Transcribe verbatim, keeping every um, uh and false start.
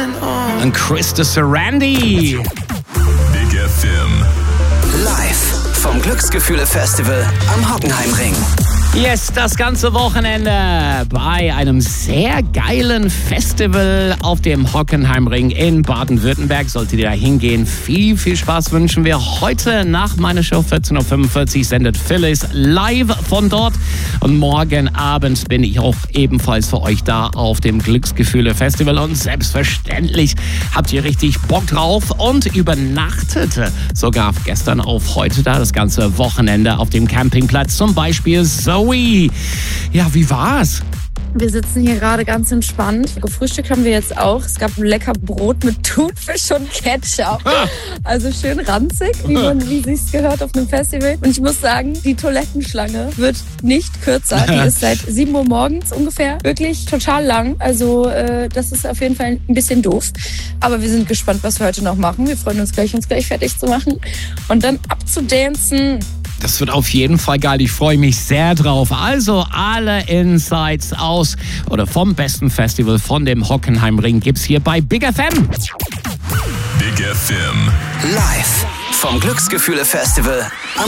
Und Krista Sarandi. Big F M. Live vom Glücksgefühle-Festival am Hockenheimring. Yes, das ganze Wochenende bei einem sehr geilen Festival auf dem Hockenheimring in Baden-Württemberg. Solltet ihr da hingehen, viel, viel Spaß wünschen wir. Heute nach meiner Show vierzehn Uhr fünfundvierzig sendet Phyllis live von dort. Und morgen Abend bin ich auch ebenfalls für euch da auf dem Glücksgefühle-Festival. Und selbstverständlich habt ihr richtig Bock drauf und übernachtete sogar gestern auf heute da das ganze Wochenende auf dem Campingplatz. Zum Beispiel Zoe. Ja, wie war's? Wir sitzen hier gerade ganz entspannt. Gefrühstückt haben wir jetzt auch. Es gab ein lecker Brot mit Thunfisch und Ketchup. Also schön ranzig, wie man, wie sich's gehört auf einem Festival. Und ich muss sagen, die Toilettenschlange wird nicht kürzer. Die ist seit sieben Uhr morgens ungefähr wirklich total lang. Also äh, das ist auf jeden Fall ein bisschen doof. Aber wir sind gespannt, was wir heute noch machen. Wir freuen uns gleich, uns gleich fertig zu machen und dann abzudancen. Das wird auf jeden Fall geil. Ich freue mich sehr drauf. Also alle Insights aus oder vom besten Festival von dem Hockenheimring gibt's hier bei Big F M. Big F M. Live vom Glücksgefühle-Festival am